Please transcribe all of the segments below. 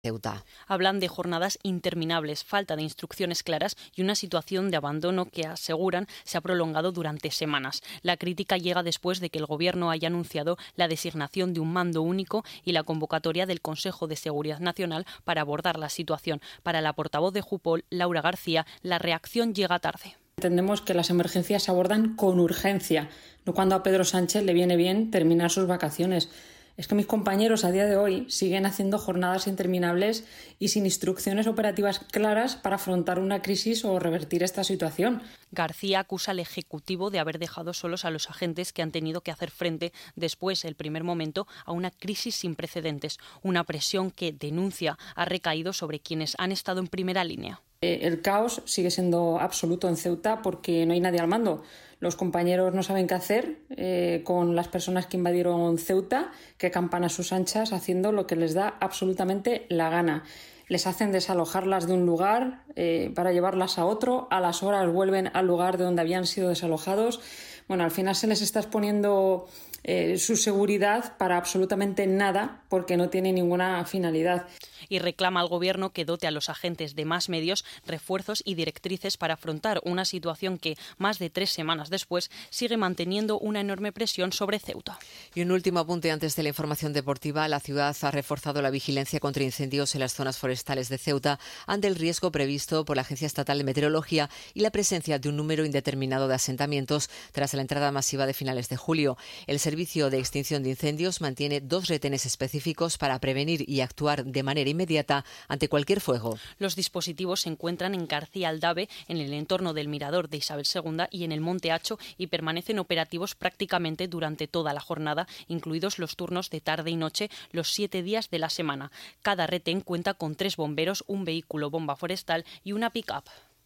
Ceuta. Hablan de jornadas interminables, falta de instrucciones claras y una situación de abandono que aseguran se ha prolongado durante semanas. La crítica llega después de que el Gobierno haya anunciado la designación de un mando único y la convocatoria del Consejo de Seguridad Nacional para abordar la situación. Para la portavoz de Jupol, Laura García, la reacción llega tarde. Entendemos que las emergencias se abordan con urgencia, no cuando a Pedro Sánchez le viene bien terminar sus vacaciones. Es que mis compañeros a día de hoy siguen haciendo jornadas interminables y sin instrucciones operativas claras para afrontar una crisis o revertir esta situación. García acusa al Ejecutivo de haber dejado solos a los agentes que han tenido que hacer frente después, el primer momento, a una crisis sin precedentes, una presión que, denuncia, ha recaído sobre quienes han estado en primera línea. El caos sigue siendo absoluto en Ceuta porque no hay nadie al mando. Los compañeros no saben qué hacer con las personas que invadieron Ceuta, que campan a sus anchas haciendo lo que les da absolutamente la gana. Les hacen desalojarlas de un lugar para llevarlas a otro, a las horas vuelven al lugar de donde habían sido desalojados. Bueno, al final se les está exponiendo su seguridad para absolutamente nada porque no tiene ninguna finalidad. Y reclama al Gobierno que dote a los agentes de más medios, refuerzos y directrices para afrontar una situación que, más de 3 semanas después, sigue manteniendo una enorme presión sobre Ceuta. Y un último apunte antes de la información deportiva. La ciudad ha reforzado la vigilancia contra incendios en las zonas forestales de Ceuta ante el riesgo previsto por la Agencia Estatal de Meteorología y la presencia de un número indeterminado de asentamientos tras la entrada masiva de finales de julio. El Servicio de Extinción de Incendios mantiene 2 retenes específicos para prevenir y actuar de manera inmediata ante cualquier fuego. Los dispositivos se encuentran en García Aldave, en el entorno del Mirador de Isabel II y en el Monte Hacho y permanecen operativos prácticamente durante toda la jornada, incluidos los turnos de tarde y noche, los 7 días de la semana. Cada retén cuenta con 3 bomberos, un vehículo bomba forestal y una pick-up.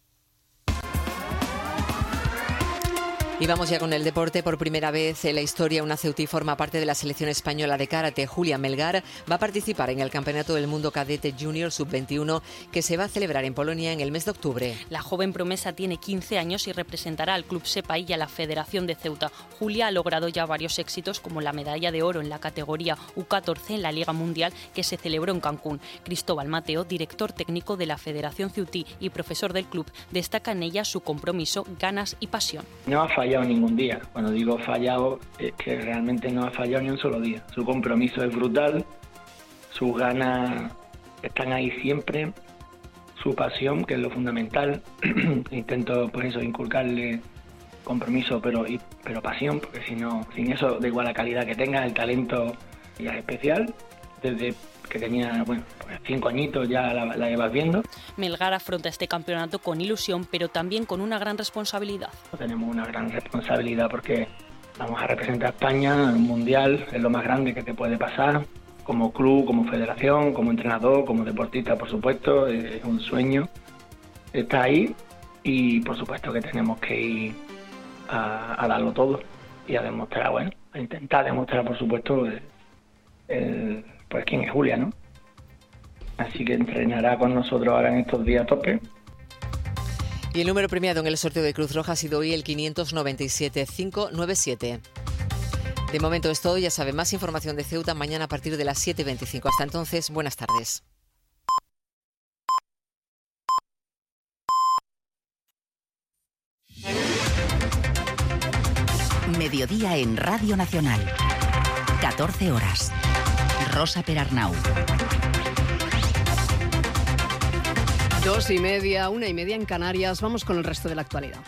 Y vamos ya con el deporte. Por primera vez en la historia, una ceutí forma parte de la selección española de karate. Julia Melgar va a participar en el Campeonato del Mundo Cadete Junior Sub-21 que se va a celebrar en Polonia en el mes de octubre. La joven promesa tiene 15 años y representará al Club Sepay y a la Federación de Ceuta. Julia ha logrado ya varios éxitos como la medalla de oro en la categoría U14 en la Liga Mundial que se celebró en Cancún. Cristóbal Mateo, director técnico de la Federación Ceutí y profesor del club, destaca en ella su compromiso, ganas y pasión. No ha fallado ningún día. Cuando digo fallado, es que realmente no ha fallado ni un solo día. Su compromiso es brutal, sus ganas están ahí siempre, su pasión, que es lo fundamental. Intento, pues eso, inculcarle compromiso, pero pasión, porque si no, sin eso, da igual la calidad que tenga, el talento ya es especial. Desde que tenía, pues 5 añitos ya la llevas viendo. Melgar afronta este campeonato con ilusión, pero también con una gran responsabilidad. Tenemos una gran responsabilidad porque vamos a representar a España en un mundial, es lo más grande que te puede pasar, como club, como federación, como entrenador, como deportista, por supuesto, es un sueño. Está ahí y por supuesto que tenemos que ir a darlo todo y a demostrar, a intentar demostrar, por supuesto, pues quién es Julia, ¿no? Así que entrenará con nosotros ahora en estos días a tope. Y el número premiado en el sorteo de Cruz Roja ha sido hoy el 597-597. De momento es todo, ya sabe, más información de Ceuta mañana a partir de las 7:25. Hasta entonces, buenas tardes. Mediodía en Radio Nacional. 14 horas. Rosa Perarnau. 2:30, 1:30 en Canarias. Vamos con el resto de la actualidad.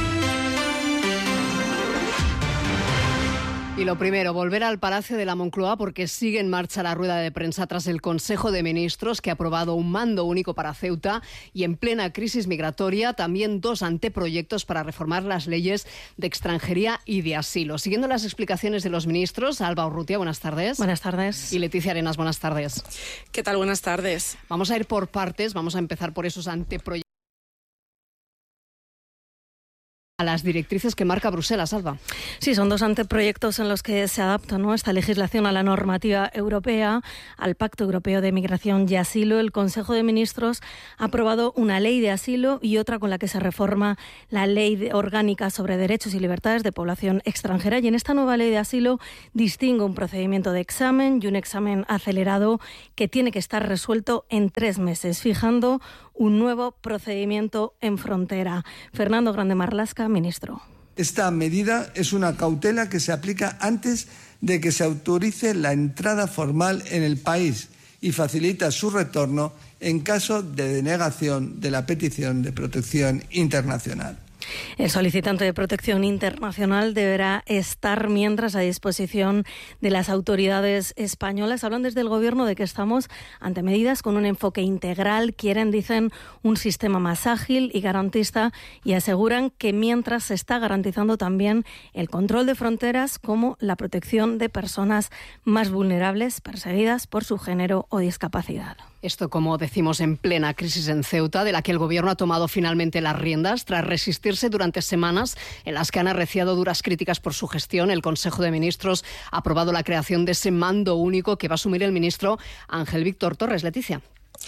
Y lo primero, volver al Palacio de la Moncloa porque sigue en marcha la rueda de prensa tras el Consejo de Ministros que ha aprobado un mando único para Ceuta y en plena crisis migratoria también 2 anteproyectos para reformar las leyes de extranjería y de asilo. Siguiendo las explicaciones de los ministros, Alba Urrutia, buenas tardes. Buenas tardes. Y Leticia Arenas, buenas tardes. ¿Qué tal? Buenas tardes. Vamos a ir por partes, vamos a empezar por esos anteproyectos a las directrices que marca Bruselas, Alba. Sí, son dos anteproyectos en los que se adapta, ¿no?, esta legislación a la normativa europea, al Pacto Europeo de Migración y Asilo. El Consejo de Ministros ha aprobado una ley de asilo y otra con la que se reforma la Ley Orgánica sobre Derechos y Libertades de Población Extranjera. Y en esta nueva ley de asilo distingue un procedimiento de examen y un examen acelerado que tiene que estar resuelto en 3 meses, fijando un nuevo procedimiento en frontera. Fernando Grande Marlaska, ministro. Esta medida es una cautela que se aplica antes de que se autorice la entrada formal en el país y facilita su retorno en caso de denegación de la petición de protección internacional. El solicitante de protección internacional deberá estar mientras a disposición de las autoridades españolas. Hablan desde el Gobierno de que estamos ante medidas con un enfoque integral. Quieren, dicen, un sistema más ágil y garantista y aseguran que mientras se está garantizando también el control de fronteras como la protección de personas más vulnerables perseguidas por su género o discapacidad. Esto, como decimos, en plena crisis en Ceuta, de la que el Gobierno ha tomado finalmente las riendas tras resistirse durante semanas en las que han arreciado duras críticas por su gestión. El Consejo de Ministros ha aprobado la creación de ese mando único que va a asumir el ministro Ángel Víctor Torres. Leticia.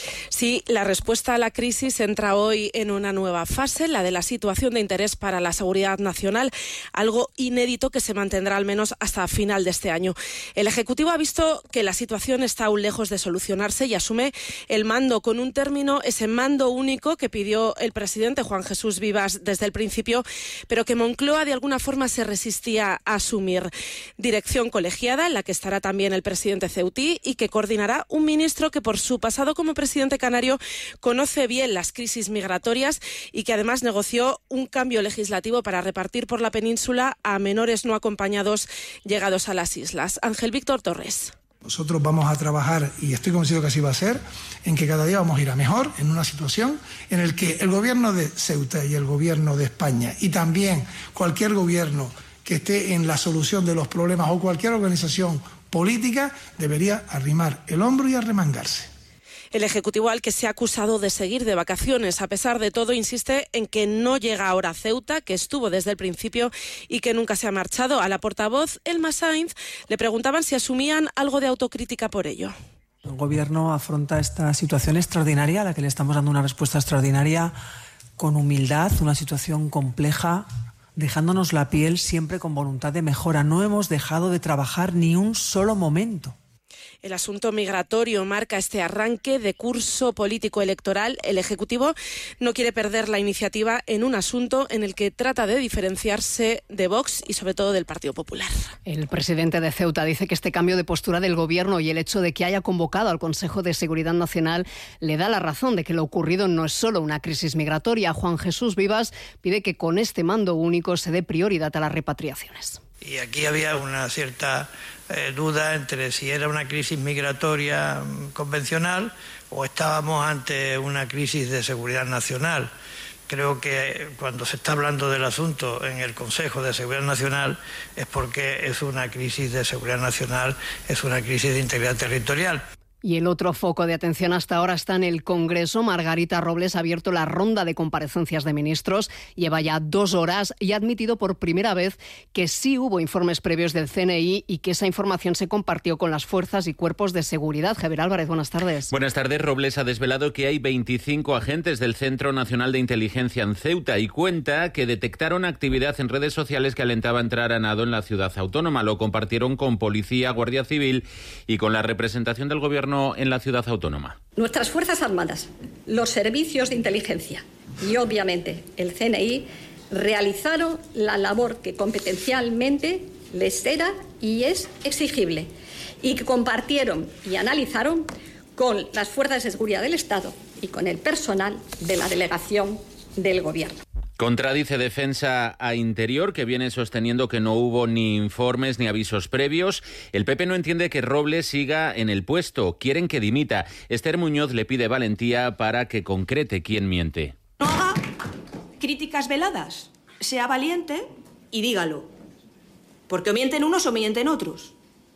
Sí, la respuesta a la crisis entra hoy en una nueva fase, la de la situación de interés para la seguridad nacional, algo inédito que se mantendrá al menos hasta final de este año. El Ejecutivo ha visto que la situación está aún lejos de solucionarse y asume el mando con un término, ese mando único que pidió el presidente Juan Jesús Vivas desde el principio, pero que Moncloa de alguna forma se resistía a asumir. Dirección colegiada en la que estará también el presidente ceutí y que coordinará un ministro que por su pasado como presidente canario conoce bien las crisis migratorias y que además negoció un cambio legislativo para repartir por la península a menores no acompañados llegados a las islas. Ángel Víctor Torres. Nosotros vamos a trabajar, y estoy convencido que así va a ser, en que cada día vamos a ir a mejor en una situación en la que el gobierno de Ceuta y el gobierno de España y también cualquier gobierno que esté en la solución de los problemas o cualquier organización política debería arrimar el hombro y arremangarse. El Ejecutivo, al que se ha acusado de seguir de vacaciones, a pesar de todo, insiste en que no llega ahora a Ceuta, que estuvo desde el principio y que nunca se ha marchado. A la portavoz, Elma Sainz, le preguntaban si asumían algo de autocrítica por ello. El Gobierno afronta esta situación extraordinaria, a la que le estamos dando una respuesta extraordinaria, con humildad, una situación compleja, dejándonos la piel siempre con voluntad de mejora. No hemos dejado de trabajar ni un solo momento. El asunto migratorio marca este arranque de curso político electoral. El Ejecutivo no quiere perder la iniciativa en un asunto en el que trata de diferenciarse de Vox y sobre todo del Partido Popular. El presidente de Ceuta dice que este cambio de postura del Gobierno y el hecho de que haya convocado al Consejo de Seguridad Nacional le da la razón de que lo ocurrido no es solo una crisis migratoria. Juan Jesús Vivas pide que con este mando único se dé prioridad a las repatriaciones. Y aquí había una cierta duda entre si era una crisis migratoria convencional o estábamos ante una crisis de seguridad nacional. Creo que cuando se está hablando del asunto en el Consejo de Seguridad Nacional es porque es una crisis de seguridad nacional, es una crisis de integridad territorial. Y el otro foco de atención hasta ahora está en el Congreso. Margarita Robles ha abierto la ronda de comparecencias de ministros. Lleva ya 2 horas y ha admitido por primera vez que sí hubo informes previos del CNI y que esa información se compartió con las fuerzas y cuerpos de seguridad. Javier Álvarez, buenas tardes. Buenas tardes. Robles ha desvelado que hay 25 agentes del Centro Nacional de Inteligencia en Ceuta y cuenta que detectaron actividad en redes sociales que alentaba a entrar a nado en la ciudad autónoma. Lo compartieron con policía, Guardia Civil y con la representación del Gobierno en la ciudad autónoma. Nuestras Fuerzas Armadas, los servicios de inteligencia y obviamente el CNI realizaron la labor que competencialmente les era y es exigible y que compartieron y analizaron con las fuerzas de seguridad del Estado y con el personal de la delegación del Gobierno. Contradice Defensa a Interior, que viene sosteniendo que no hubo ni informes ni avisos previos. El PP no entiende que Robles siga en el puesto. Quieren que dimita. Esther Muñoz le pide valentía para que concrete quién miente. No haga críticas veladas. Sea valiente y dígalo. Porque o mienten unos o mienten otros.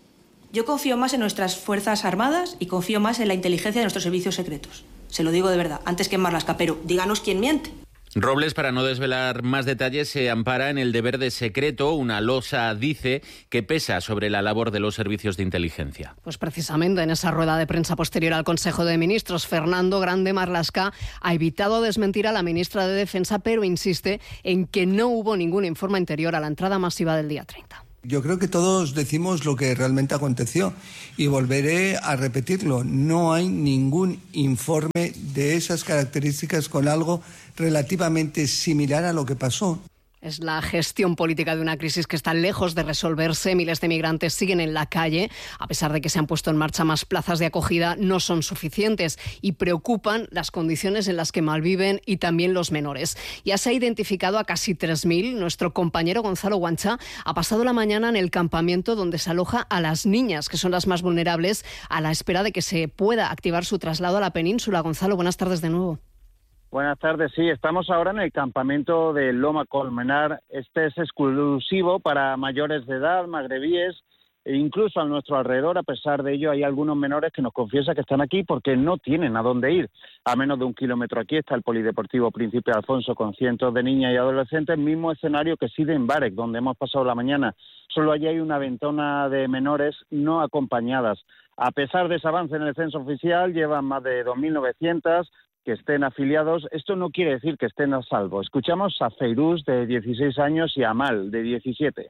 Yo confío más en nuestras Fuerzas Armadas y confío más en la inteligencia de nuestros servicios secretos. Se lo digo de verdad, antes que en Marlaska, pero díganos quién miente. Robles, para no desvelar más detalles, se ampara en el deber de secreto. Una losa dice que pesa sobre la labor de los servicios de inteligencia. Pues precisamente en esa rueda de prensa posterior al Consejo de Ministros, Fernando Grande Marlaska ha evitado desmentir a la ministra de Defensa, pero insiste en que no hubo ningún informe anterior a la entrada masiva del día 30. Yo creo que todos decimos lo que realmente aconteció y volveré a repetirlo. No hay ningún informe de esas características con algo relativamente similar a lo que pasó. Es la gestión política de una crisis que está lejos de resolverse. Miles de migrantes siguen en la calle. A pesar de que se han puesto en marcha más plazas de acogida, no son suficientes y preocupan las condiciones en las que malviven y también los menores. Ya se ha identificado a casi 3.000. Nuestro compañero Gonzalo Guancha ha pasado la mañana en el campamento donde se aloja a las niñas, que son las más vulnerables, a la espera de que se pueda activar su traslado a la península. Gonzalo, buenas tardes de nuevo. Buenas tardes, sí, estamos ahora en el campamento de Loma Colmenar. Este es exclusivo para mayores de edad, magrebíes, e incluso a nuestro alrededor. A pesar de ello, hay algunos menores que nos confiesan que están aquí porque no tienen a dónde ir. A menos de 1 kilómetro aquí está el Polideportivo Príncipe Alfonso con cientos de niñas y adolescentes, mismo escenario que Sidi en Barek, donde hemos pasado la mañana. Solo allí hay una ventana de menores no acompañadas. A pesar de ese avance en el censo oficial, llevan más de 2.900 que estén afiliados. Esto no quiere decir que estén a salvo. Escuchamos a Feiruz, de 16 años, y a Amal, de 17.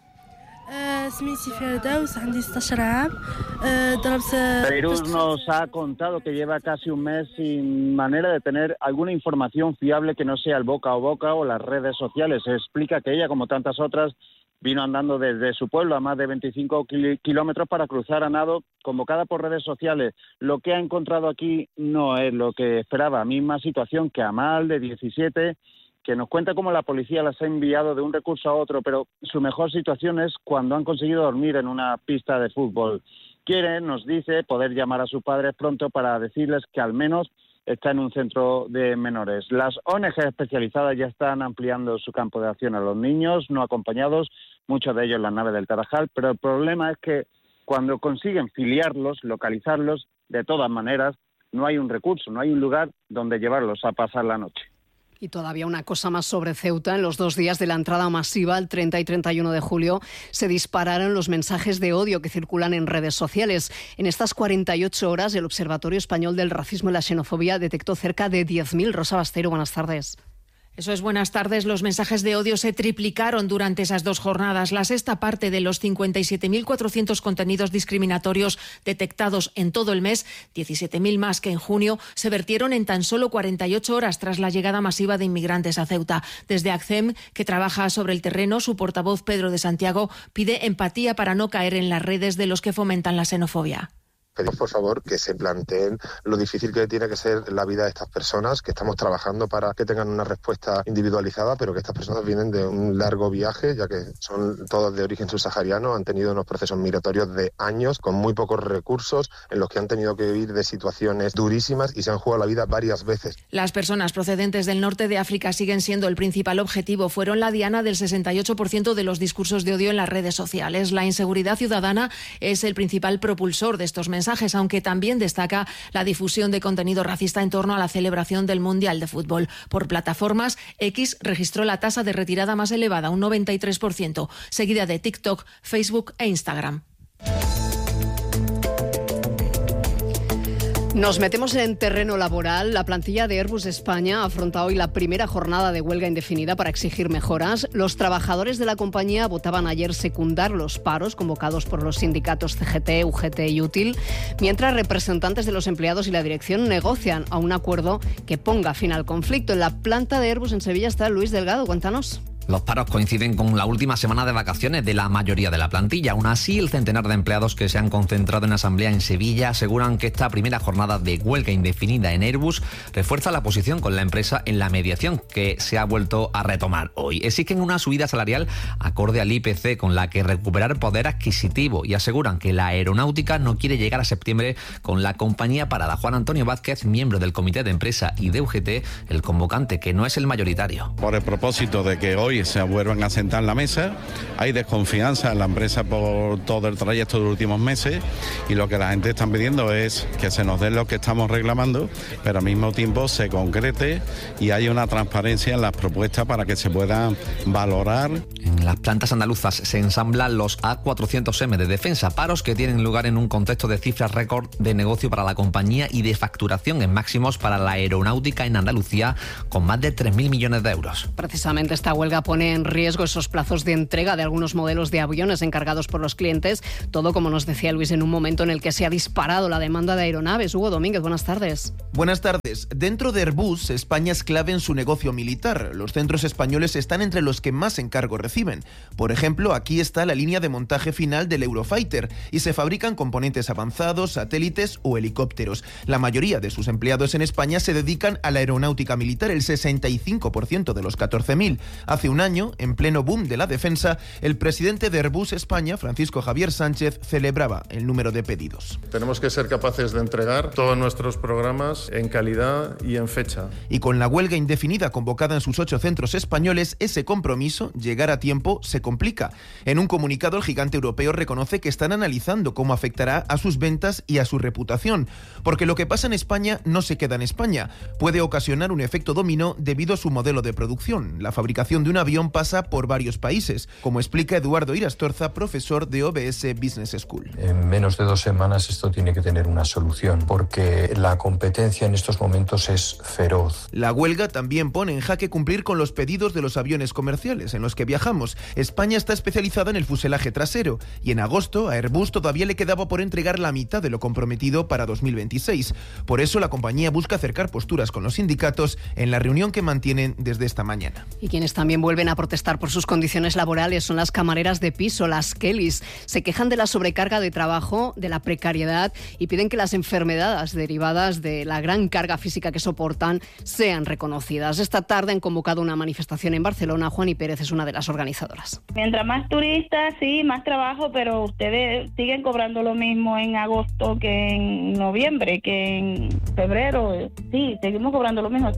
Feiruz nos ha contado que lleva casi un mes sin manera de tener alguna información fiable que no sea el boca a boca o las redes sociales. Se explica que ella, como tantas otras, vino andando desde su pueblo a más de 25 kilómetros para cruzar a nado, convocada por redes sociales. Lo que ha encontrado aquí no es lo que esperaba. Misma situación que Amal, de 17, que nos cuenta cómo la policía las ha enviado de un recurso a otro, pero su mejor situación es cuando han conseguido dormir en una pista de fútbol. Quiere, nos dice, poder llamar a sus padres pronto para decirles que al menos está en un centro de menores. Las ONG especializadas ya están ampliando su campo de acción a los niños no acompañados, muchos de ellos en la nave del Tarajal, pero el problema es que cuando consiguen filiarlos, localizarlos, de todas maneras, no hay un recurso, no hay un lugar donde llevarlos a pasar la noche. Y todavía una cosa más sobre Ceuta. En los 2 días de la entrada masiva, el 30 y 31 de julio, se dispararon los mensajes de odio que circulan en redes sociales. En estas 48 horas, el Observatorio Español del Racismo y la Xenofobia detectó cerca de 10.000. Rosa Bastero, buenas tardes. Eso es, buenas tardes. Los mensajes de odio se triplicaron durante esas 2 jornadas. La sexta parte de los 57.400 contenidos discriminatorios detectados en todo el mes, 17.000 más que en junio, se vertieron en tan solo 48 horas tras la llegada masiva de inmigrantes a Ceuta. Desde ACCEM, que trabaja sobre el terreno, su portavoz Pedro de Santiago pide empatía para no caer en las redes de los que fomentan la xenofobia. Pedimos, por favor, que se planteen lo difícil que tiene que ser la vida de estas personas, que estamos trabajando para que tengan una respuesta individualizada, pero que estas personas vienen de un largo viaje, ya que son todos de origen subsahariano, han tenido unos procesos migratorios de años, con muy pocos recursos, en los que han tenido que vivir de situaciones durísimas y se han jugado la vida varias veces. Las personas procedentes del norte de África siguen siendo el principal objetivo. Fueron la diana del 68% de los discursos de odio en las redes sociales. La inseguridad ciudadana es el principal propulsor de estos mensajes, aunque también destaca la difusión de contenido racista en torno a la celebración del Mundial de Fútbol. Por plataformas, X registró la tasa de retirada más elevada, un 93%, seguida de TikTok, Facebook e Instagram. Nos metemos en terreno laboral. La plantilla de Airbus España afronta hoy la primera jornada de huelga indefinida para exigir mejoras. Los trabajadores de la compañía votaban ayer secundar los paros convocados por los sindicatos CGT, UGT y Útil, mientras representantes de los empleados y la dirección negocian a un acuerdo que ponga fin al conflicto. En la planta de Airbus en Sevilla está Luis Delgado. Cuéntanos. Los paros coinciden con la última semana de vacaciones de la mayoría de la plantilla. Aún así, el centenar de empleados que se han concentrado en asamblea en Sevilla aseguran que esta primera jornada de huelga indefinida en Airbus refuerza la posición con la empresa en la mediación, que se ha vuelto a retomar hoy. Exigen una subida salarial acorde al IPC con la que recuperar poder adquisitivo y aseguran que la aeronáutica no quiere llegar a septiembre con la compañía parada. Juan Antonio Vázquez, miembro del comité de empresa y de UGT, el convocante, que no es el mayoritario. Por el propósito de que hoy hoy se vuelven a sentar en la mesa. Hay desconfianza en la empresa por todo el trayecto de los últimos meses y lo que la gente está pidiendo es que se nos den lo que estamos reclamando, pero al mismo tiempo se concrete y haya una transparencia en las propuestas para que se puedan valorar. En las plantas andaluzas se ensamblan los A400M de defensa, paros que tienen lugar en un contexto de cifras récord de negocio para la compañía y de facturación en máximos para la aeronáutica en Andalucía, con más de 3.000 millones de euros. Precisamente esta huelga pone en riesgo esos plazos de entrega de algunos modelos de aviones encargados por los clientes, todo, como nos decía Luis, en un momento en el que se ha disparado la demanda de aeronaves. Hugo Domínguez, buenas tardes. Buenas tardes. Dentro de Airbus, España es clave en su negocio militar. Los centros españoles están entre los que más encargos reciben. Por ejemplo, aquí está la línea de montaje final del Eurofighter y se fabrican componentes avanzados, satélites o helicópteros. La mayoría de sus empleados en España se dedican a la aeronáutica militar, el 65% de los 14.000. Hace un año, en pleno boom de la defensa, el presidente de Airbus España, Francisco Javier Sánchez, celebraba el número de pedidos. Tenemos que ser capaces de entregar todos nuestros programas en calidad y en fecha. Y con la huelga indefinida convocada en sus 8 centros españoles, ese compromiso, llegar a tiempo, se complica. En un comunicado, el gigante europeo reconoce que están analizando cómo afectará a sus ventas y a su reputación, porque lo que pasa en España no se queda en España. Puede ocasionar un efecto dominó debido a su modelo de producción. La fabricación de un avión pasa por varios países, como explica Eduardo Irastorza, profesor de OBS Business School. En menos de 2 semanas esto tiene que tener una solución, porque la competencia en estos momentos es feroz. La huelga también pone en jaque cumplir con los pedidos de los aviones comerciales en los que viajamos. España está especializada en el fuselaje trasero y en agosto a Airbus todavía le quedaba por entregar la mitad de lo comprometido para 2026. Por eso la compañía busca acercar posturas con los sindicatos en la reunión que mantienen desde esta mañana. Y quienes también vuelven a protestar por sus condiciones laborales son las camareras de piso, las Kellys. Se quejan de la sobrecarga de trabajo, de la precariedad y piden que las enfermedades derivadas de la gran carga física que soportan sean reconocidas. Esta tarde han convocado una manifestación en Barcelona. Juani Pérez es una de las organizadoras. Mientras más turistas, sí, más trabajo, pero ustedes siguen cobrando lo mismo en agosto que en noviembre, que en febrero. Sí, seguimos cobrando lo mismo.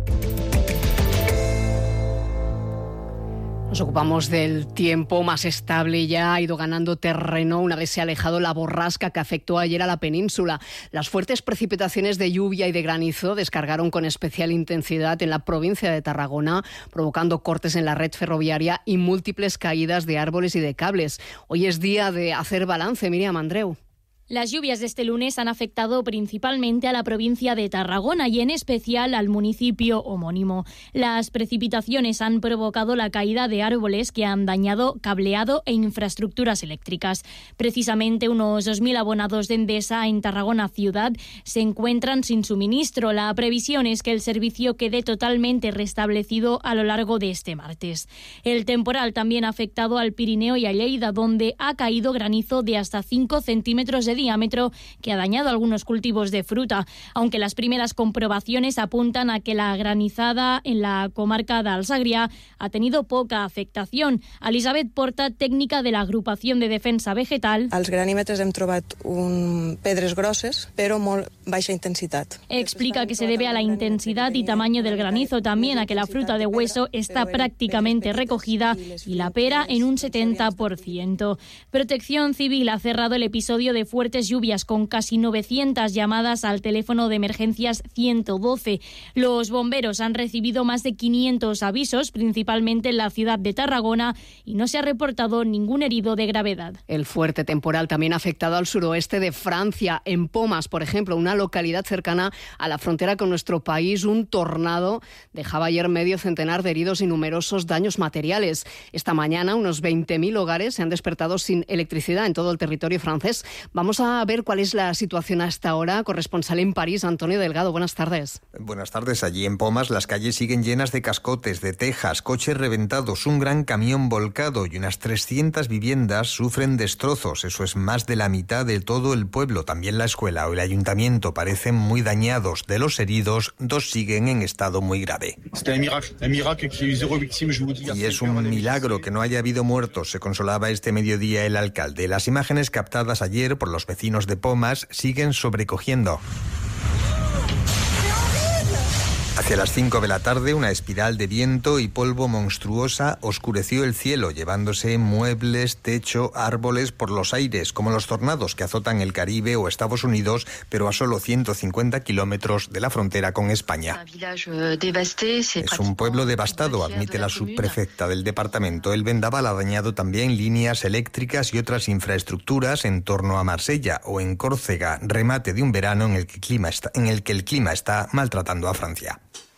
Nos ocupamos del tiempo más estable, ya ha ido ganando terreno una vez se ha alejado la borrasca que afectó ayer a la península. Las fuertes precipitaciones de lluvia y de granizo descargaron con especial intensidad en la provincia de Tarragona, provocando cortes en la red ferroviaria y múltiples caídas de árboles y de cables. Hoy es día de hacer balance, Miriam Andreu. Las lluvias de este lunes han afectado principalmente a la provincia de Tarragona y en especial al municipio homónimo. Las precipitaciones han provocado la caída de árboles que han dañado cableado e infraestructuras eléctricas. Precisamente unos 2.000 abonados de Endesa en Tarragona ciudad se encuentran sin suministro. La previsión es que el servicio quede totalmente restablecido a lo largo de este martes. El temporal también ha afectado al Pirineo y a Lleida, donde ha caído granizo de hasta 5 centímetros de diámetro que ha dañado algunos cultivos de fruta, aunque las primeras comprobaciones apuntan a que la granizada en la comarca del Segrià ha tenido poca afectación. Elisabet Porta, tècnica de la Agrupación de Defensa Vegetal. Als granímetres hem trobat pedres grosses, però molt baixa intensitat. Explica que se debe a la intensidad y tamaño del granizo, también a que la fruta de hueso está prácticamente recogida y la pera en un 70%. Protección Civil ha cerrado el episodio de fuertes lluvias con casi 900 llamadas al teléfono de emergencias 112. Los bomberos han recibido más de 500 avisos, principalmente en la ciudad de Tarragona, y no se ha reportado ningún herido de gravedad. El fuerte temporal también ha afectado al suroeste de Francia. En Pomas, por ejemplo, una localidad cercana a la frontera con nuestro país, un tornado dejaba ayer medio centenar de heridos y numerosos daños materiales. Esta mañana unos 20.000 hogares se han despertado sin electricidad en todo el territorio francés. Vamos a ver cuál es la situación hasta ahora. Corresponsal en París, Antonio Delgado, buenas tardes. Buenas tardes. Allí en Pomas las calles siguen llenas de cascotes, de tejas, coches reventados, un gran camión volcado y unas 300 viviendas sufren destrozos. Eso es más de la mitad de todo el pueblo. También la escuela o el ayuntamiento parecen muy dañados. De los heridos, 2 siguen en estado muy grave. Y es un milagro que no haya habido muertos, se consolaba este mediodía el alcalde. Las imágenes captadas ayer por los vecinos de Pomas siguen sobrecogiendo. Hacia Hacia las 5 de la tarde, una espiral de viento y polvo monstruosa oscureció el cielo, llevándose muebles, techo, árboles por los aires, como los tornados que azotan el Caribe o Estados Unidos, pero a solo 150 kilómetros de la frontera con España. Es un pueblo devastado, admite la subprefecta del departamento. El vendaval ha dañado también líneas eléctricas y otras infraestructuras en torno a Marsella o en Córcega, remate de un verano en el que el clima está maltratando a Francia.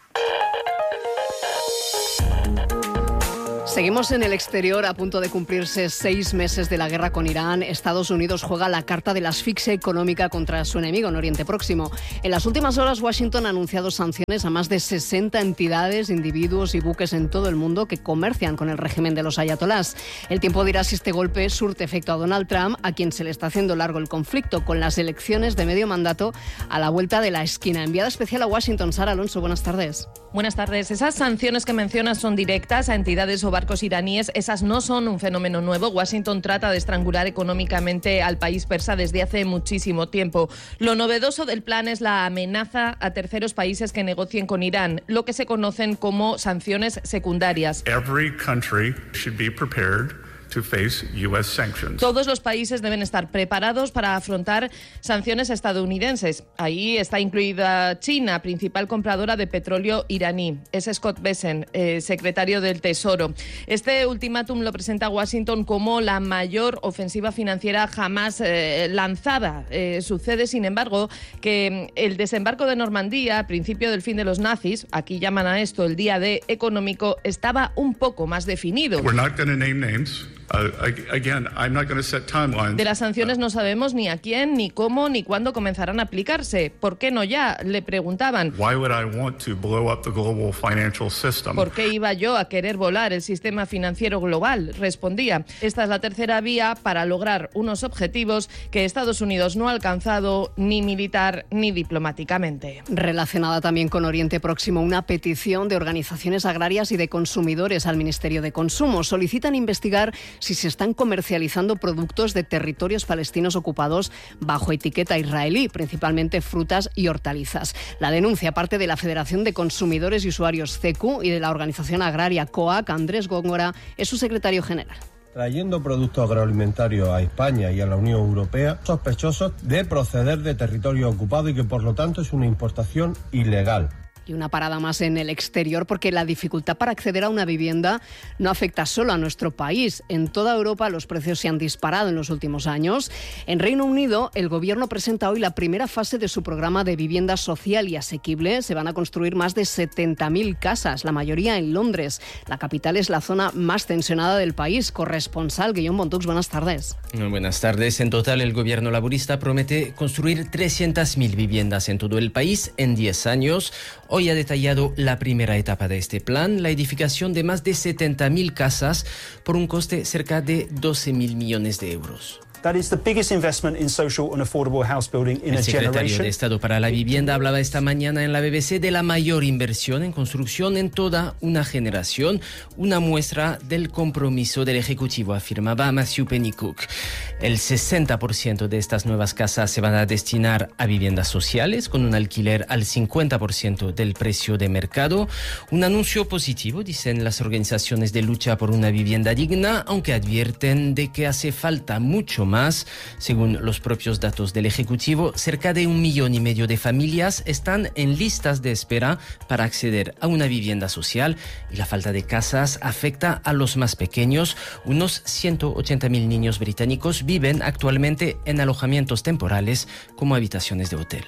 Seguimos en el exterior. A punto de cumplirse 6 meses de la guerra con Irán, Estados Unidos juega la carta de la asfixia económica contra su enemigo en Oriente Próximo. En las últimas horas, Washington ha anunciado sanciones a más de 60 entidades, individuos y buques en todo el mundo que comercian con el régimen de los ayatolás. El tiempo dirá si este golpe surte efecto a Donald Trump, a quien se le está haciendo largo el conflicto, con las elecciones de medio mandato a la vuelta de la esquina. Enviada especial a Washington, Sara Alonso, buenas tardes. Buenas tardes. Esas sanciones que mencionas son directas a entidades o barcos iraníes. Esas no son un fenómeno nuevo. Washington trata de estrangular económicamente al país persa desde hace muchísimo tiempo. Lo novedoso del plan es la amenaza a terceros países que negocien con Irán, lo que se conocen como sanciones secundarias. Every country should be prepared to face US sanctions. Todos los países deben estar preparados para afrontar sanciones estadounidenses. Ahí está incluida China, principal compradora de petróleo iraní. Es Scott Bessent, secretario del Tesoro. Este ultimátum lo presenta Washington como la mayor ofensiva financiera jamás lanzada. Sucede, sin embargo, que el desembarco de Normandía, a principio del fin de los nazis, aquí llaman a esto el día D económico, estaba un poco más definido. We're not going to name names. Again, I'm not going to set timelines. De las sanciones no sabemos ni a quién, ni cómo, ni cuándo comenzarán a aplicarse. ¿Por qué no ya? Le preguntaban. Why would I want to blow up the global financial system? ¿Por qué iba yo a querer volar el sistema financiero global? Respondía. Esta es la tercera vía para lograr unos objetivos que Estados Unidos no ha alcanzado ni militar ni diplomáticamente. Relacionada también con Oriente Próximo, una petición de organizaciones agrarias y de consumidores al Ministerio de Consumo. Solicitan investigar si se están comercializando productos de territorios palestinos ocupados bajo etiqueta israelí, principalmente frutas y hortalizas. La denuncia parte de la Federación de Consumidores y Usuarios CECU y de la organización agraria COAC. Andrés Góngora es su secretario general. Trayendo productos agroalimentarios a España y a la Unión Europea sospechosos de proceder de territorio ocupado y que por lo tanto es una importación ilegal. Y una parada más en el exterior, porque la dificultad para acceder a una vivienda no afecta solo a nuestro país. En toda Europa los precios se han disparado en los últimos años. En Reino Unido, el gobierno presenta hoy la primera fase de su programa de vivienda social y asequible. Se van a construir más de 70.000 casas, la mayoría en Londres. La capital es la zona más tensionada del país. Corresponsal Guillaume Montux, buenas tardes. Buenas tardes. En total, el gobierno laborista promete construir 300.000 viviendas en todo el país en 10 años. Hoy ha detallado la primera etapa de este plan, la edificación de más de 70.000 casas por un coste cerca de 12.000 millones de euros. El secretario de Estado para la Vivienda hablaba esta mañana en la BBC de la mayor inversión en construcción en toda una generación, una muestra del compromiso del Ejecutivo, afirmaba Matthew Pennycook. El 60% de estas nuevas casas se van a destinar a viviendas sociales, con un alquiler al 50% del precio de mercado. Un anuncio positivo, dicen las organizaciones de lucha por una vivienda digna, aunque advierten de que hace falta mucho más. Según los propios datos del Ejecutivo, cerca de 1,5 millones de familias están en listas de espera para acceder a una vivienda social y la falta de casas afecta a los más pequeños. Unos 180.000 niños británicos viven actualmente en alojamientos temporales como habitaciones de hotel.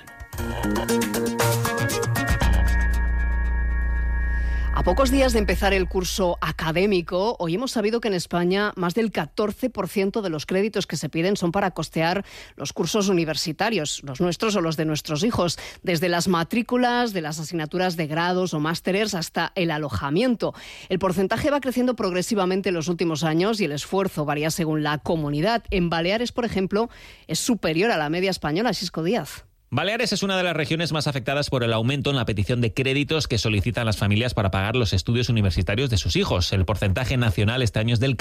A pocos días de empezar el curso académico, hoy hemos sabido que en España más del 14% de los créditos que se piden son para costear los cursos universitarios, los nuestros o los de nuestros hijos, desde las matrículas de las asignaturas de grados o másteres hasta el alojamiento. El porcentaje va creciendo progresivamente en los últimos años y el esfuerzo varía según la comunidad. En Baleares, por ejemplo, es superior a la media española. Xisco Díaz. Baleares es una de las regiones más afectadas por el aumento en la petición de créditos que solicitan las familias para pagar los estudios universitarios de sus hijos. El porcentaje nacional este año es del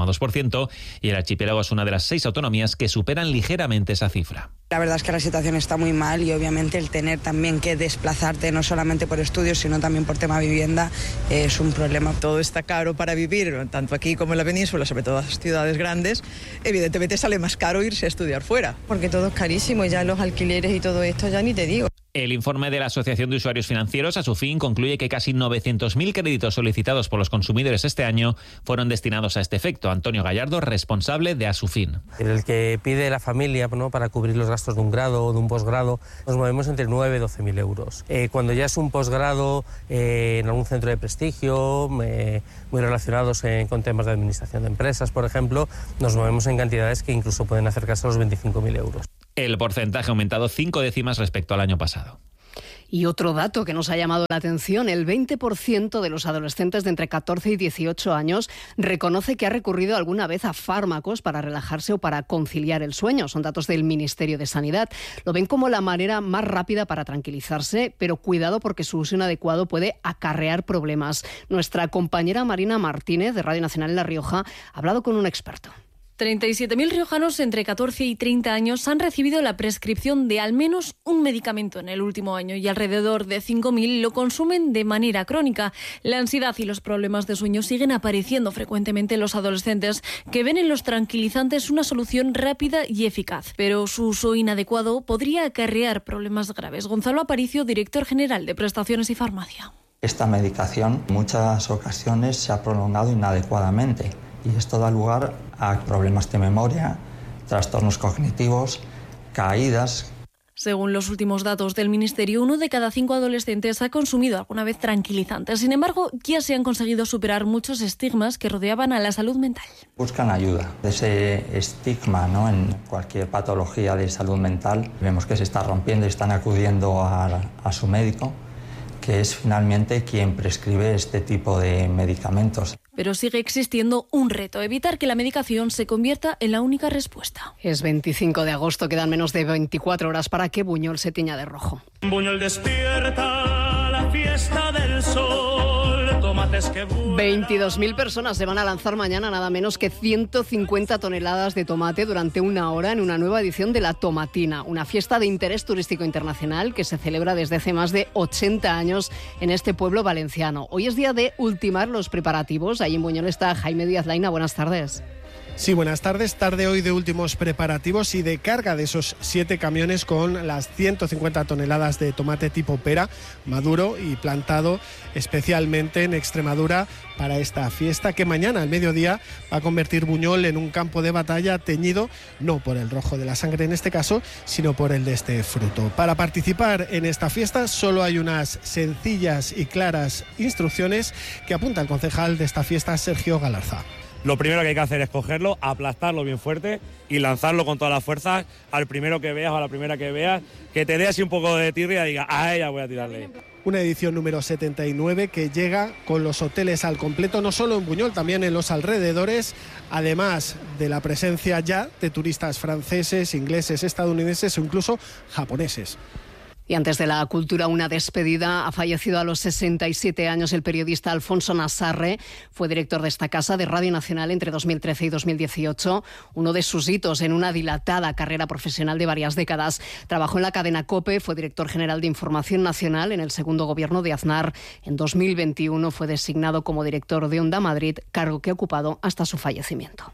14,2% y el archipiélago es una de las 6 autonomías que superan ligeramente esa cifra. La verdad es que la situación está muy mal y obviamente el tener también que desplazarte no solamente por estudios sino también por tema vivienda es un problema. Todo está caro para vivir, tanto aquí como en la península, sobre todo en las ciudades grandes. Evidentemente sale más caro irse a estudiar fuera. Porque todo es carísimo y ya los alquileres y todo esto ya ni te digo. El informe de la Asociación de Usuarios Financieros, a su fin, concluye que casi 900.000 créditos solicitados por los consumidores este año fueron destinados a este efecto. Antonio Gallardo, responsable de Asufin. El que pide la familia, ¿no?, para cubrir los gastos de un grado o de un posgrado, nos movemos entre 9.000 y 12.000 euros. Cuando ya es un posgrado en algún centro de prestigio, muy relacionados con temas de administración de empresas, por ejemplo, nos movemos en cantidades que incluso pueden acercarse a los 25.000 euros. El porcentaje ha aumentado 5 décimas respecto al año pasado. Y otro dato que nos ha llamado la atención, el 20% de los adolescentes de entre 14 y 18 años reconoce que ha recurrido alguna vez a fármacos para relajarse o para conciliar el sueño. Son datos del Ministerio de Sanidad. Lo ven como la manera más rápida para tranquilizarse, pero cuidado porque su uso inadecuado puede acarrear problemas. Nuestra compañera Marina Martínez, de Radio Nacional en La Rioja, ha hablado con un experto. 37.000 riojanos entre 14 y 30 años han recibido la prescripción de al menos un medicamento en el último año y alrededor de 5.000 lo consumen de manera crónica. La ansiedad y los problemas de sueño siguen apareciendo frecuentemente en los adolescentes que ven en los tranquilizantes una solución rápida y eficaz, pero su uso inadecuado podría acarrear problemas graves. Gonzalo Aparicio, director general de Prestaciones y Farmacia. Esta medicación en muchas ocasiones se ha prolongado inadecuadamente y esto da lugar a problemas de memoria, trastornos cognitivos, caídas. Según los últimos datos del Ministerio, 1 de cada 5 adolescentes ha consumido alguna vez tranquilizantes. Sin embargo, ya se han conseguido superar muchos estigmas que rodeaban a la salud mental. Buscan ayuda. Ese estigma, ¿no?, en cualquier patología de salud mental, vemos que se está rompiendo y están acudiendo a su médico, que es finalmente quien prescribe este tipo de medicamentos. Pero sigue existiendo un reto, evitar que la medicación se convierta en la única respuesta. Es 25 de agosto, quedan menos de 24 horas para que Buñol se tiña de rojo. Buñol despierta, la fiesta del sol, tomates que vuelan. 22.000 personas se van a lanzar mañana nada menos que 150 toneladas de tomate durante una hora en una nueva edición de la Tomatina, una fiesta de interés turístico internacional que se celebra desde hace más de 80 años en este pueblo valenciano. Hoy es día de ultimar los preparativos. Ahí en Buñol está Jaime Díaz Laina. Buenas tardes. Sí, buenas tardes. Tarde hoy de últimos preparativos y de carga de esos 7 camiones con las 150 toneladas de tomate tipo pera, maduro y plantado especialmente en Extremadura para esta fiesta que mañana al mediodía va a convertir Buñol en un campo de batalla teñido no por el rojo de la sangre en este caso, sino por el de este fruto. Para participar en esta fiesta solo hay unas sencillas y claras instrucciones que apunta el concejal de esta fiesta, Sergio Galarza. Lo primero que hay que hacer es cogerlo, aplastarlo bien fuerte y lanzarlo con todas las fuerzas al primero que veas o a la primera que veas, que te dé así un poco de tirria y diga, a ella voy a tirarle. Una edición número 79 que llega con los hoteles al completo, no solo en Buñol, también en los alrededores, además de la presencia ya de turistas franceses, ingleses, estadounidenses o incluso japoneses. Y antes de la cultura, una despedida. Ha fallecido a los 67 años el periodista Alfonso Nassarre. Fue director de esta casa de Radio Nacional entre 2013 y 2018. Uno de sus hitos en una dilatada carrera profesional de varias décadas. Trabajó en la cadena COPE, fue director general de Información Nacional en el segundo gobierno de Aznar. En 2021 fue designado como director de Onda Madrid, cargo que ha ocupado hasta su fallecimiento.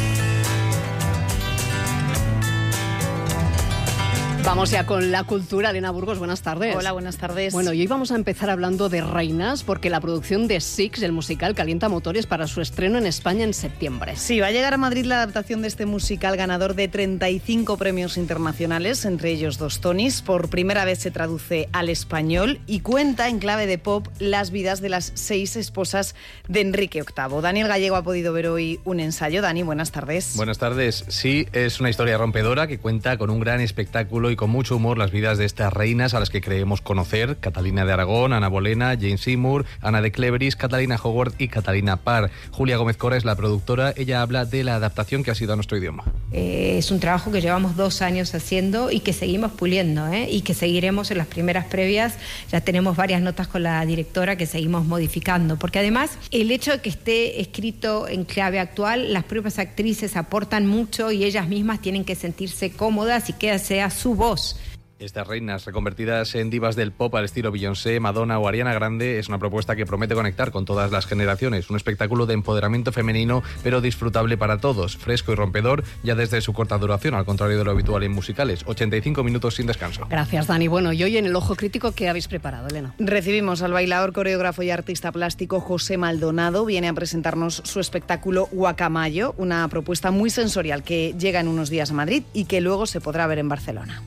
Vamos ya con la cultura. Elena Burgos, buenas tardes. Hola, buenas tardes. Bueno, y hoy vamos a empezar hablando de reinas, porque la producción de Six, el musical, calienta motores para su estreno en España en septiembre. Sí, va a llegar a Madrid la adaptación de este musical ganador de 35 premios internacionales, entre ellos 2 Tonys. Por primera vez se traduce al español y cuenta en clave de pop las vidas de las 6 esposas de Enrique VIII. Daniel Gallego ha podido ver hoy un ensayo. Dani, buenas tardes. Buenas tardes. Sí, es una historia rompedora que cuenta con un gran espectáculo y con mucho humor las vidas de estas reinas a las que creemos conocer: Catalina de Aragón, Ana Bolena, Jane Seymour, Ana de Cleveris, Catalina Howard y Catalina Parr. Julia Gómez Cora es la productora. Ella habla de la adaptación que ha sido a nuestro idioma. Es un trabajo que llevamos 2 años haciendo y que seguimos puliendo, y que seguiremos en las primeras previas. Ya tenemos varias notas con la directora que seguimos modificando, porque además el hecho de que esté escrito en clave actual, las propias actrices aportan mucho y ellas mismas tienen que sentirse cómodas y que sea su voz. Estas reinas reconvertidas en divas del pop al estilo Beyoncé, Madonna o Ariana Grande es una propuesta que promete conectar con todas las generaciones. Un espectáculo de empoderamiento femenino, pero disfrutable para todos, fresco y rompedor ya desde su corta duración, al contrario de lo habitual en musicales. 85 minutos sin descanso. Gracias, Dani. Bueno, y hoy en el Ojo Crítico, ¿qué habéis preparado, Elena? Recibimos al bailador, coreógrafo y artista plástico José Maldonado. Viene a presentarnos su espectáculo Guacamayo, una propuesta muy sensorial que llega en unos días a Madrid y que luego se podrá ver en Barcelona.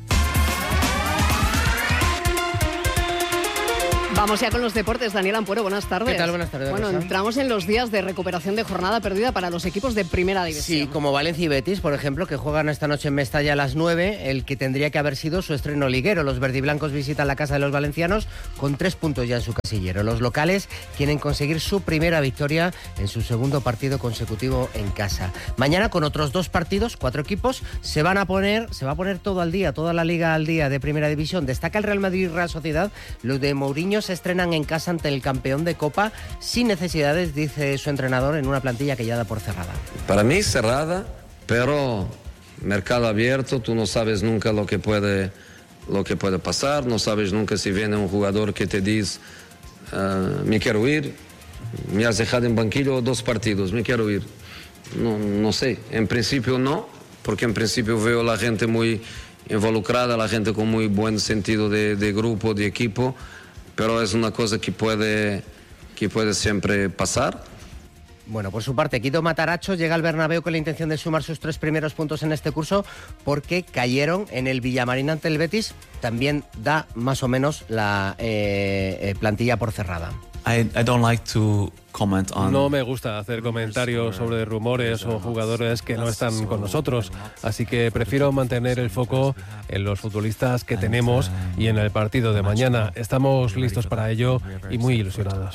Vamos ya con los deportes. Daniel Ampuero, buenas tardes. ¿Qué tal? Buenas tardes. Bueno, entramos en los días de recuperación de jornada perdida para los equipos de Primera División. Sí, como Valencia y Betis, por ejemplo, que juegan esta noche en Mestalla a las 9, el que tendría que haber sido su estreno liguero. Los verdiblancos visitan la casa de los valencianos con 3 puntos ya en su casillero. Los locales quieren conseguir su primera victoria en su segundo partido consecutivo en casa. Mañana, con otros 2 partidos, 4 equipos, se va a poner todo al día, toda la liga al día de Primera División. Destaca el Real Madrid y Real Sociedad. Los de Mourinho se estrenan en casa ante el campeón de Copa sin necesidades, dice su entrenador, en una plantilla que ya da por cerrada. Para mí cerrada, pero mercado abierto, tú no sabes nunca lo que puede pasar, no sabes nunca si viene un jugador que te dice me quiero ir, me has dejado en banquillo 2 partidos, me quiero ir. No sé, en principio no, porque en principio veo la gente muy involucrada, la gente con muy buen sentido de grupo, de equipo, pero es una cosa que puede siempre pasar. Bueno, por su parte, Quito Matarazzo llega al Bernabéu con la intención de sumar sus 3 primeros puntos en este curso, porque cayeron en el Villamarín ante el Betis. También da más o menos la plantilla por cerrada. I don't like to comment on... No me gusta hacer comentarios sobre rumores o jugadores que no están con nosotros, así que prefiero mantener el foco en los futbolistas que tenemos y en el partido de mañana. Estamos listos para ello y muy ilusionados.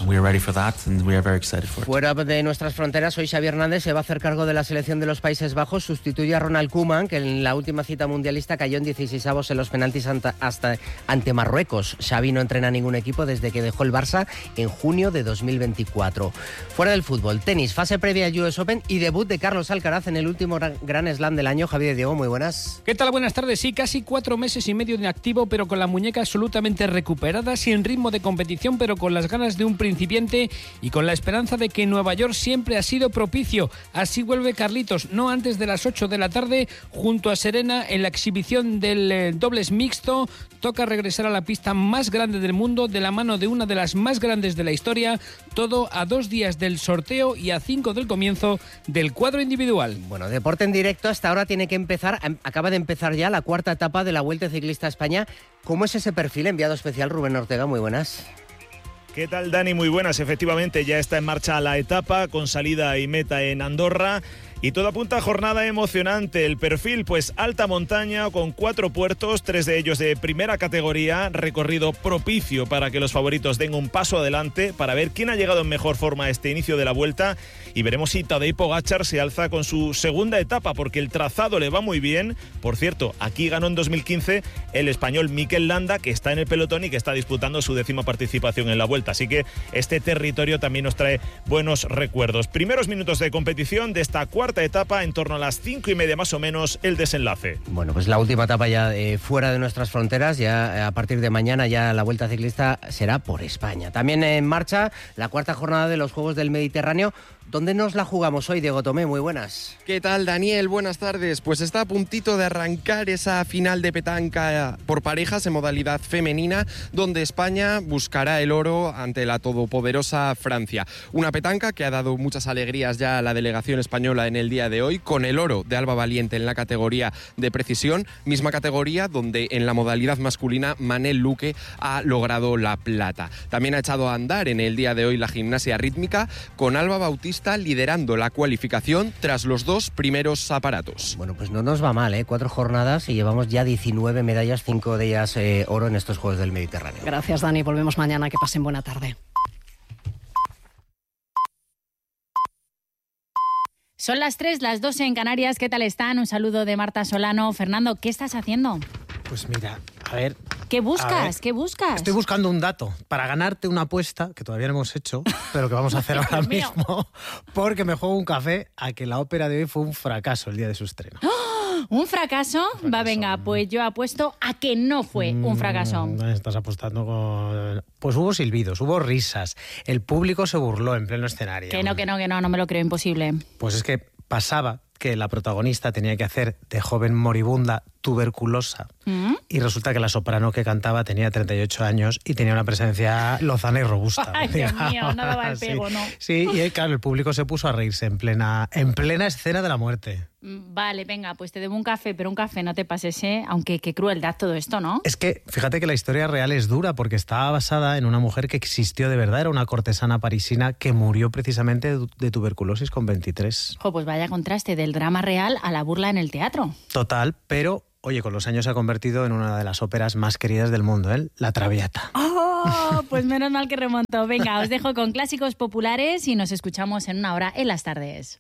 Fuera de nuestras fronteras, hoy Xavi Hernández se va a hacer cargo de la selección de los Países Bajos, sustituye a Ronald Koeman, que en la última cita mundialista cayó en 16avos en los penaltis ante Marruecos. Xavi no entrena a ningún equipo desde que dejó el Barça en junio de 2024. Fuera del fútbol, tenis, fase previa a US Open y debut de Carlos Alcaraz en el último Gran Slam del año. Javier Diego, muy buenas. ¿Qué tal? Buenas tardes. Sí, casi 4 meses y medio de activo, pero con la muñeca absolutamente recuperada, sin ritmo de competición, pero con las ganas de un principiante y con la esperanza de que Nueva York siempre ha sido propicio. Así vuelve Carlitos, no antes de las 8 de la tarde, junto a Serena en la exhibición del dobles mixto. Toca regresar a la pista más grande del mundo, de la mano de una de las más grandes de la historia, todo a 2 días del sorteo y a 5 del comienzo del cuadro individual. Bueno, deporte en directo. Hasta ahora tiene que empezar, acaba de empezar ya la 4ª etapa de la Vuelta Ciclista a España. ¿Cómo es ese perfil? Enviado especial Rubén Ortega, muy buenas. ¿Qué tal, Dani? Muy buenas. Efectivamente, ya está en marcha la etapa con salida y meta en Andorra. Y todo apunta a jornada emocionante. El perfil, pues alta montaña con 4 puertos, 3 de ellos de primera categoría, recorrido propicio para que los favoritos den un paso adelante para ver quién ha llegado en mejor forma a este inicio de la vuelta, y veremos si Tadej Pogačar se alza con su segunda etapa, porque el trazado le va muy bien. Por cierto, aquí ganó en 2015 el español Mikel Landa, que está en el pelotón y que está disputando su 10ª participación en la vuelta, así que este territorio también nos trae buenos recuerdos. Primeros minutos de competición de esta 4ª etapa, en torno a las 5:30 más o menos el desenlace. Bueno, pues la última etapa ya fuera de nuestras fronteras, ya a partir de mañana ya la Vuelta Ciclista será por España. También en marcha la 4ª jornada de los Juegos del Mediterráneo. ¿Dónde nos la jugamos hoy, Diego Tomé? Muy buenas. ¿Qué tal, Daniel? Buenas tardes. Pues está a puntito de arrancar esa final de petanca por parejas en modalidad femenina, donde España buscará el oro ante la todopoderosa Francia. Una petanca que ha dado muchas alegrías ya a la delegación española en el día de hoy, con el oro de Alba Valiente en la categoría de precisión, misma categoría donde en la modalidad masculina Manel Luque ha logrado la plata. También ha echado a andar en el día de hoy la gimnasia rítmica, con Alba Bautista protagonista liderando la cualificación tras los 2 primeros aparatos. Bueno, pues no nos va mal, 4 jornadas y llevamos ya 19 medallas, 5 de ellas oro en estos Juegos del Mediterráneo. Gracias, Dani. Volvemos mañana. Que pasen buena tarde. Son las 3, las 2 en Canarias. ¿Qué tal están? Un saludo de Marta Solano. Fernando, ¿qué estás haciendo? Pues mira, a ver... ¿Qué buscas? ¿Qué buscas? Estoy buscando un dato para ganarte una apuesta, que todavía no hemos hecho, pero que vamos a hacer ahora mismo, porque me juego un café a que la ópera de hoy fue un fracaso el día de su estreno. ¡Oh! ¿Un fracaso? Va, venga, pues yo apuesto a que no fue un fracaso. Estás apostando con... Pues hubo silbidos, hubo risas, el público se burló en pleno escenario. Que no me lo creo, imposible. Pues es que pasaba que la protagonista tenía que hacer de joven moribunda tuberculosa y resulta que la soprano que cantaba tenía 38 años y tenía una presencia lozana y robusta. Ay, Dios mío, no daba el pego, ¿no? Sí, y claro, el público se puso a reírse en plena escena de la muerte. Vale, venga, pues te debo un café, pero un café no te pases, aunque qué crueldad todo esto, ¿no? Es que fíjate que la historia real es dura porque estaba basada en una mujer que existió de verdad, era una cortesana parisina que murió precisamente de tuberculosis con 23. Pues vaya contraste del drama real a la burla en el teatro. Total, pero... Oye, con los años se ha convertido en una de las óperas más queridas del mundo, La Traviata. ¡Oh! Pues menos mal que remonto. Venga, os dejo con clásicos populares y nos escuchamos en una hora en las tardes.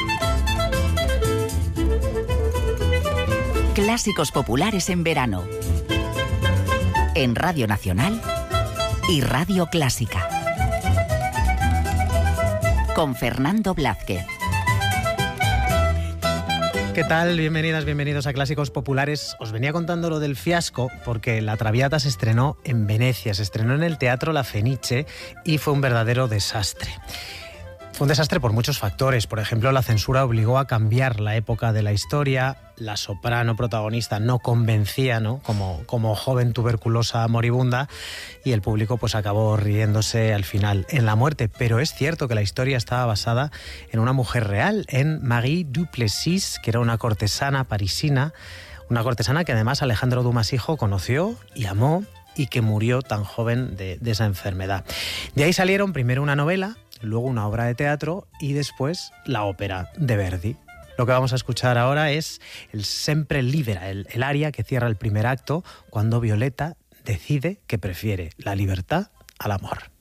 Clásicos populares en verano. En Radio Nacional y Radio Clásica. Con Fernando Blázquez. ¿Qué tal? Bienvenidas, bienvenidos a Clásicos Populares. Os venía contando lo del fiasco porque La Traviata se estrenó en Venecia, se estrenó en el Teatro La Fenice y fue un verdadero desastre. Fue un desastre por muchos factores. Por ejemplo, la censura obligó a cambiar la época de la historia, la soprano protagonista no convencía, ¿no? Como joven tuberculosa moribunda, y el público pues acabó riéndose al final en la muerte. Pero es cierto que la historia estaba basada en una mujer real, en Marie Duplessis, que era una cortesana parisina, una cortesana que además Alejandro Dumas hijo conoció y amó y que murió tan joven de esa enfermedad. De ahí salieron primero una novela, luego una obra de teatro y después la ópera de Verdi. Lo que vamos a escuchar ahora es el Sempre Libera, el aria que cierra el primer acto cuando Violeta decide que prefiere la libertad al amor.